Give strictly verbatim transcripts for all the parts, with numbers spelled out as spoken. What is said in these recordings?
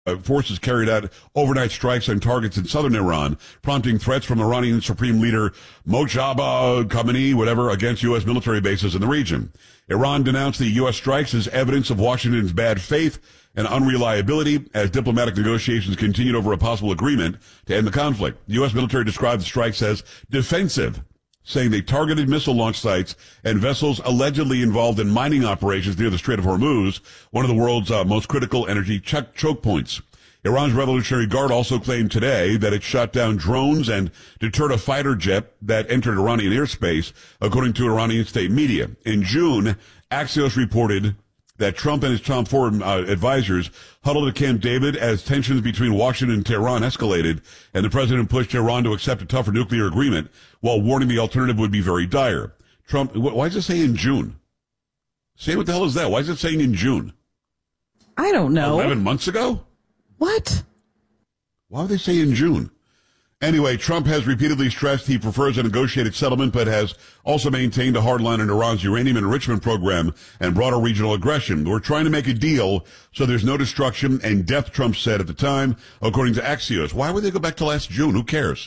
Uh, forces carried out overnight strikes on targets in southern Iran, prompting threats from Iranian Supreme Leader Mojtaba Khamenei, whatever, against U S military bases in the region. Iran denounced the U S strikes as evidence of Washington's bad faith and unreliability as diplomatic negotiations continued over a possible agreement to end the conflict. The U S military described the strikes as defensive, saying they targeted missile launch sites and vessels allegedly involved in mining operations near the Strait of Hormuz, one of the world's uh, most critical energy ch- choke points. Iran's Revolutionary Guard also claimed today that it shot down drones and deterred a fighter jet that entered Iranian airspace, according to Iranian state media. In June, Axios reported that Trump and his Tom Ford uh, advisors huddled at Camp David as tensions between Washington and Tehran escalated, and the president pushed Iran to accept a tougher nuclear agreement while warning the alternative would be very dire. Trump, wh- why does it say in June? Say what the hell is that? Why is it saying in June? I don't know. eleven months ago? What? Why would they say in June? Anyway, Trump has repeatedly stressed he prefers a negotiated settlement, but has also maintained a hard line on Iran's uranium enrichment program and broader regional aggression. We're trying to make a deal so there's no destruction and death, Trump said at the time, according to Axios. Why would they go back to last June? Who cares?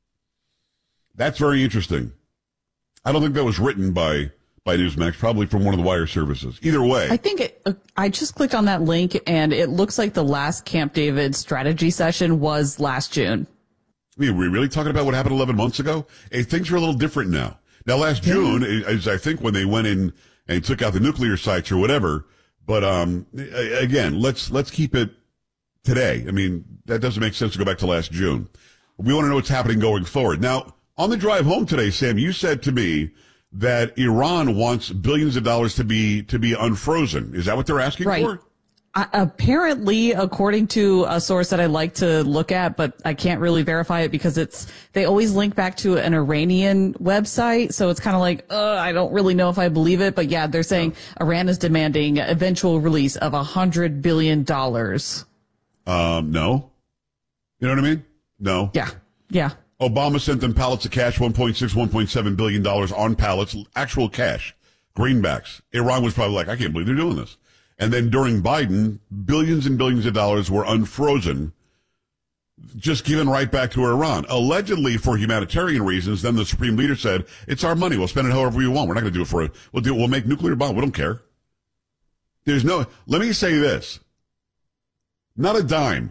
That's very interesting. I don't think that was written by by Newsmax, probably from one of the wire services. Either way. I think it, uh, I just clicked on that link, and it looks like the last Camp David strategy session was last June. I mean, we're really talking about what happened eleven months ago? Hey, things are a little different now. Now, last June is, I think, when they went in and took out the nuclear sites or whatever. But, um, again, let's, let's keep it today. I mean, that doesn't make sense to go back to last June. We want to know what's happening going forward. Now, on the drive home today, Sam, you said to me that Iran wants billions of dollars to be, to be unfrozen. Is that what they're asking right. for? Uh, apparently, according to a source that I like to look at, but I can't really verify it because it's, they always link back to an Iranian website. So it's kind of like, uh, I don't really know if I believe it, but yeah, they're saying Iran is demanding eventual release of a hundred billion dollars. Um, no. You know what I mean? No. Yeah. Yeah. Obama sent them pallets of cash, one point six, one point seven billion dollars on pallets, actual cash, greenbacks. Iran was probably like, I can't believe they're doing this. And then during Biden, billions and billions of dollars were unfrozen, just given right back to Iran, allegedly for humanitarian reasons. Then the Supreme Leader said, it's our money. We'll spend it however we want. We're not going to do it for it. We'll do, we'll make nuclear bomb. We don't care. There's no, let me say this. Not a dime.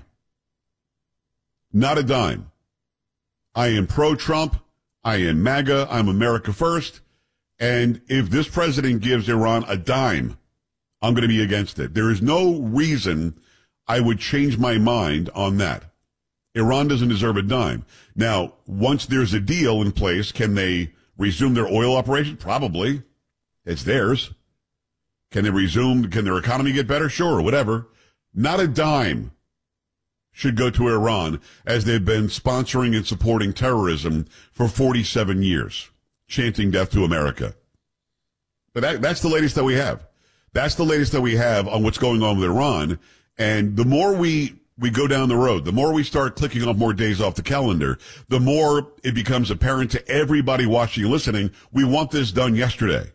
Not a dime. I am pro-Trump. I am MAGA. I'm America first. And if this president gives Iran a dime, I'm going to be against it. There is no reason I would change my mind on that. Iran doesn't deserve a dime. Now, once there's a deal in place, can they resume their oil operation? Probably. It's theirs. Can they resume? Can their economy get better? Sure, whatever. Not a dime should go to Iran, as they've been sponsoring and supporting terrorism for forty-seven years, chanting death to America. But that, that's the latest that we have. That's the latest that we have on what's going on with Iran. And the more we, we go down the road, the more we start clicking off more days off the calendar, the more it becomes apparent to everybody watching and listening, we want this done yesterday.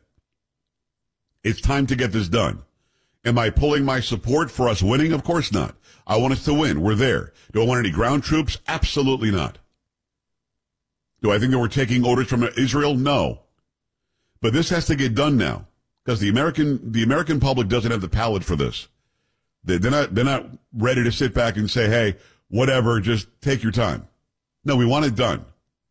It's time to get this done. Am I pulling my support for us winning? Of course not. I want us to win. We're there. Do I want any ground troops? Absolutely not. Do I think that we're taking orders from Israel? No. But this has to get done now. Because the American, the American public doesn't have the palate for this. They, they're not, they're not ready to sit back and say, hey, whatever, just take your time. No, we want it done.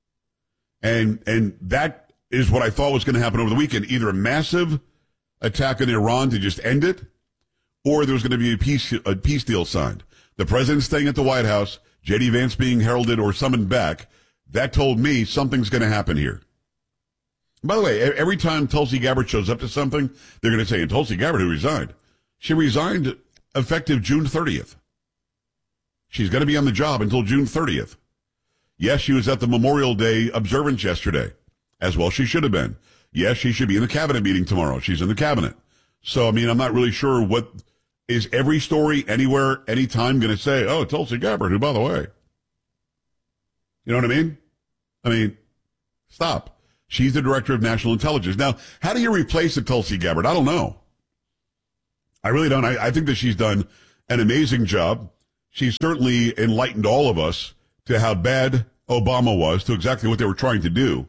And, and that is what I thought was going to happen over the weekend. Either a massive attack on Iran to just end it, or there was going to be a peace, a peace deal signed. The president staying at the White House, J D Vance being heralded or summoned back, that told me something's going to happen here. By the way, every time Tulsi Gabbard shows up to something, they're going to say, and Tulsi Gabbard, who resigned, she resigned effective June thirtieth. She's going to be on the job until June thirtieth. Yes, she was at the Memorial Day observance yesterday, as well she should have been. Yes, she should be in the cabinet meeting tomorrow. She's in the cabinet. So, I mean, I'm not really sure what is every story anywhere, anytime going to say, oh, Tulsi Gabbard, who, by the way. You know what I mean? I mean, stop. She's the director of national intelligence. Now, how do you replace a Tulsi Gabbard? I don't know. I really don't. I, I think that she's done an amazing job. She certainly enlightened all of us to how bad Obama was, to exactly what they were trying to do.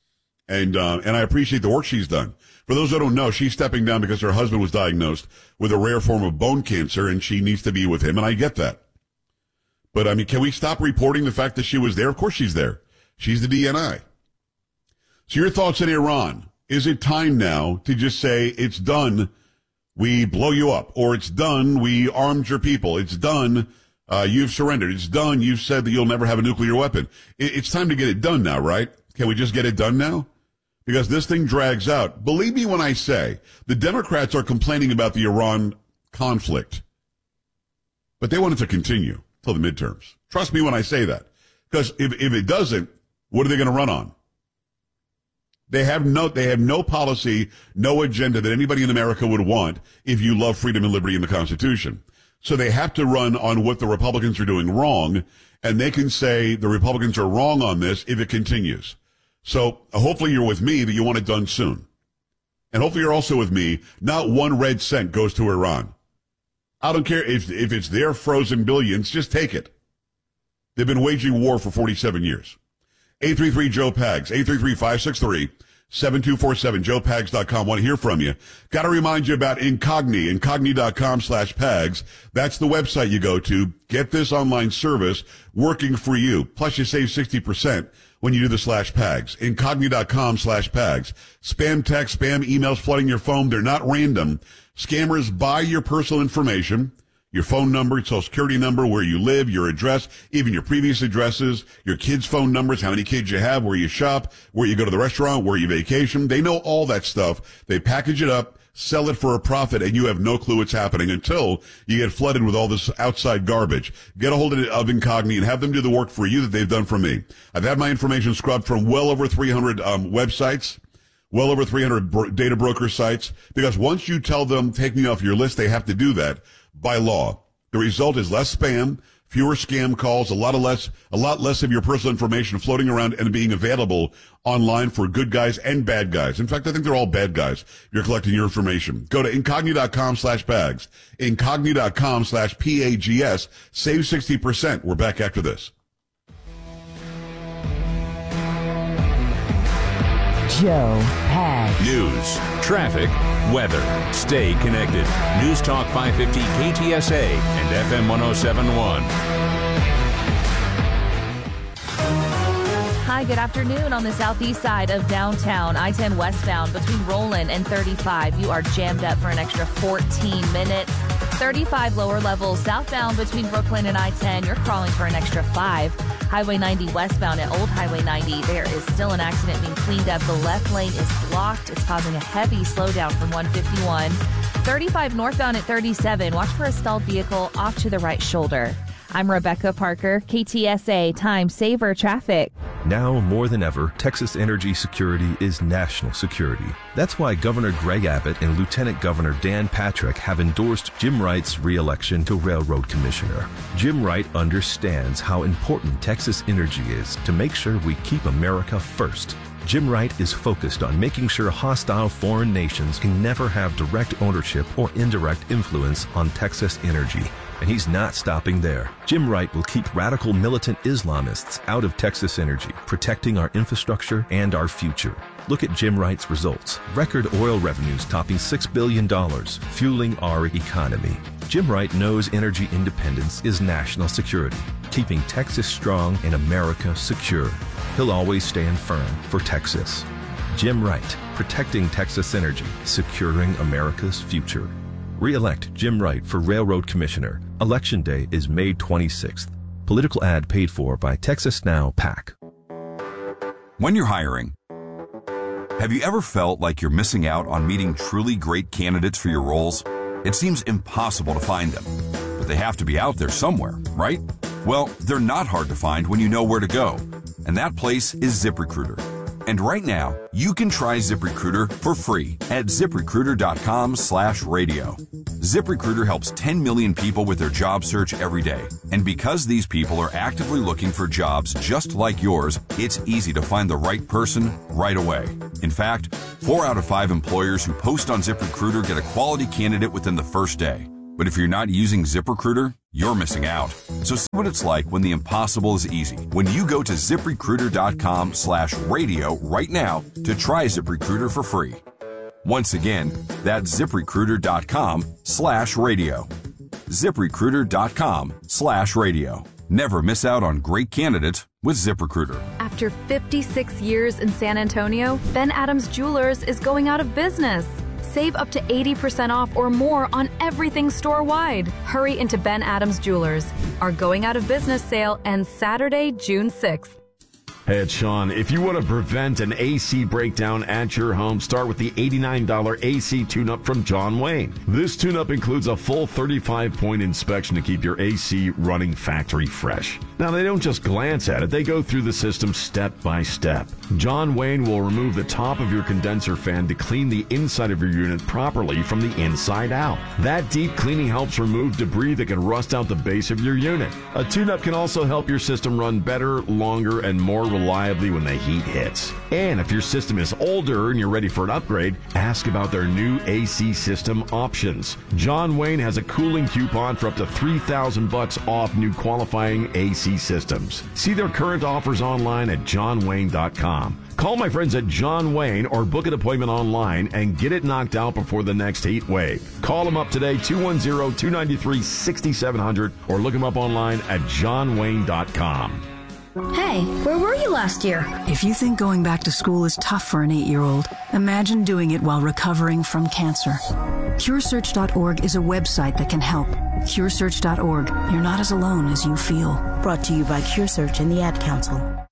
And uh, and I appreciate the work she's done. For those who don't know, she's stepping down because her husband was diagnosed with a rare form of bone cancer, and she needs to be with him, and I get that. But, I mean, can we stop reporting the fact that she was there? Of course she's there. She's the D N I. So your thoughts on Iran. Is it time now to just say, it's done, we blow you up, or it's done, we armed your people, it's done, uh, you've surrendered, it's done, you've said that you'll never have a nuclear weapon. It's time to get it done now, right? Can we just get it done now? Because this thing drags out. Believe me when I say, the Democrats are complaining about the Iran conflict, but they want it to continue till the midterms. Trust me when I say that. Because if, if it doesn't, what are they going to run on? They have no, they have no policy, no agenda that anybody in America would want if you love freedom and liberty in the Constitution. So they have to run on what the Republicans are doing wrong, and they can say the Republicans are wrong on this if it continues. So hopefully you're with me that you want it done soon. And hopefully you're also with me, not one red cent goes to Iran. I don't care if, if it's their frozen billions, just take it. They've been waging war for forty-seven years. eight three three Joe Pags, eight three three, five six three, seven two four seven, joe pags dot com. Want to hear from you. Got to remind you about Incogni, incogni dot com slash Pags. That's the website you go to. Get this online service working for you. Plus you save sixty percent when you do the slash Pags. Incogni dot com slash Pags. Spam text, spam emails flooding your phone. They're not random. Scammers buy your personal information. Your phone number, your social security number, where you live, your address, even your previous addresses, your kids' phone numbers, how many kids you have, where you shop, where you go to the restaurant, where you vacation. They know all that stuff. They package it up, sell it for a profit, and you have no clue what's happening until you get flooded with all this outside garbage. Get a hold of, of Incogni and have them do the work for you that they've done for me. I've had my information scrubbed from well over three hundred um, websites. Well over three hundred bro- data broker sites, because once you tell them, take me off your list, they have to do that by law. The result is less spam, fewer scam calls, a lot of less, a lot less of your personal information floating around and being available online for good guys and bad guys. In fact, I think they're all bad guys. You're collecting your information. Go to incogni dot com slash Pags, incogni dot com slash P A G S. Save sixty percent. We're back after this. Joe Pags. News, traffic, weather. Stay connected. News Talk five fifty K T S A and F M one oh seven point one. Hi, good afternoon. On the southeast side of downtown, I ten westbound between Roland and thirty-five. You are jammed up for an extra fourteen minutes. thirty-five lower levels southbound between Brooklyn and I ten. You're crawling for an extra five. Highway ninety westbound at Old Highway ninety. There is still an accident being cleaned up. The left lane is blocked. It's causing a heavy slowdown from one fifty-one. thirty-five northbound at thirty-seven. Watch for a stalled vehicle off to the right shoulder. I'm Rebecca Parker, K T S A Time Saver Traffic. Now more than ever, Texas energy security is national security. That's why Governor Greg Abbott and Lieutenant Governor Dan Patrick have endorsed Jim Wright's re-election to Railroad Commissioner. Jim Wright understands how important Texas energy is to make sure we keep America first. Jim Wright is focused on making sure hostile foreign nations can never have direct ownership or indirect influence on Texas energy. And he's not stopping there. Jim Wright will keep radical militant Islamists out of Texas energy, protecting our infrastructure and our future. Look at Jim Wright's results. Record oil revenues topping six billion dollars, fueling our economy. Jim Wright knows energy independence is national security, keeping Texas strong and America secure. He'll always stand firm for Texas. Jim Wright, protecting Texas energy, securing America's future. Re-elect Jim Wright for Railroad Commissioner. Election Day is May twenty-sixth. Political ad paid for by Texas Now PAC. When you're hiring, have you ever felt like you're missing out on meeting truly great candidates for your roles? It seems impossible to find them, but they have to be out there somewhere, right? Well, they're not hard to find when you know where to go, and that place is ZipRecruiter. And right now, you can try ZipRecruiter for free at ZipRecruiter.com slash radio. ZipRecruiter helps ten million people with their job search every day. And because these people are actively looking for jobs just like yours, it's easy to find the right person right away. In fact, four out of five employers who post on ZipRecruiter get a quality candidate within the first day. But if you're not using ZipRecruiter, you're missing out. So see what it's like when the impossible is easy. When you go to ZipRecruiter.com slash radio right now to try ZipRecruiter for free. Once again, that's ZipRecruiter.com slash radio. ZipRecruiter.com slash radio. Never miss out on great candidates with ZipRecruiter. After fifty-six years in San Antonio, Ben Adams Jewelers is going out of business. Save up to eighty percent off or more on everything store-wide. Hurry into Ben Adams Jewelers. Our going out of business sale ends Saturday, June sixth. Hey, it's Sean. If you want to prevent an A C breakdown at your home, start with the eighty-nine dollars A C tune-up from John Wayne. This tune-up includes a full thirty-five point inspection to keep your A C running factory fresh. Now, they don't just glance at it. They go through the system step by step. John Wayne will remove the top of your condenser fan to clean the inside of your unit properly from the inside out. That deep cleaning helps remove debris that can rust out the base of your unit. A tune-up can also help your system run better, longer, and more reliably when the heat hits. And if your system is older and you're ready for an upgrade, ask about their new A C system options. John Wayne has a cooling coupon for up to three thousand bucks off new qualifying A C systems. See their current offers online at john wayne dot com. Call my friends at John Wayne or book an appointment online and get it knocked out before the next heat wave. Call them up today, two one zero, two nine three, six seven zero zero, or look them up online at john wayne dot com. Hey, where were you last year? If you think going back to school is tough for an eight-year-old, imagine doing it while recovering from cancer. Cure Search dot org is a website that can help. Cure Search dot org. You're not as alone as you feel. Brought to you by CureSearch and the Ad Council.